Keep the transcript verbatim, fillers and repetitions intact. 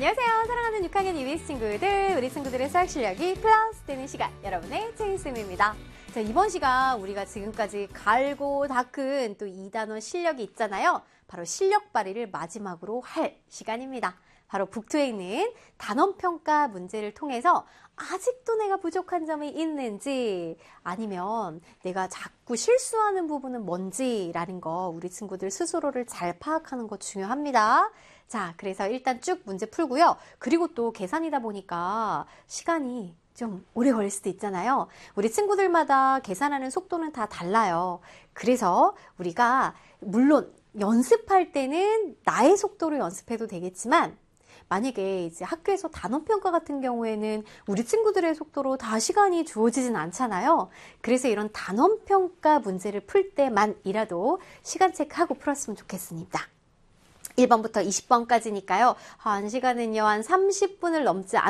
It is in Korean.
안녕하세요. 사랑하는 육 학년 이비에스 친구들, 우리 친구들의 수학 실력이 플러스 되는 시간, 여러분의 최인쌤입니다. 자, 이번 시간 우리가 지금까지 갈고 닦은 또 이 단원 실력이 있잖아요. 바로 실력 발휘를 마지막으로 할 시간입니다. 바로 북투에 있는 단원평가 문제를 통해서 아직도 내가 부족한 점이 있는지, 아니면 내가 자꾸 실수하는 부분은 뭔지라는 거 우리 친구들 스스로를 잘 파악하는 거 중요합니다. 자, 그래서 일단 쭉 문제 풀고요. 그리고 또 계산이다 보니까 시간이 좀 오래 걸릴 수도 있잖아요. 우리 친구들마다 계산하는 속도는 다 달라요. 그래서 우리가 물론 연습할 때는 나의 속도로 연습해도 되겠지만, 만약에 이제 학교에서 단원평가 같은 경우에는 우리 친구들의 속도로 다 시간이 주어지진 않잖아요. 그래서 이런 단원평가 문제를 풀 때만이라도 시간 체크하고 풀었으면 좋겠습니다. 일 번부터 이십 번까지니까요. 한 시간은요, 한 삼십 분을 넘지 않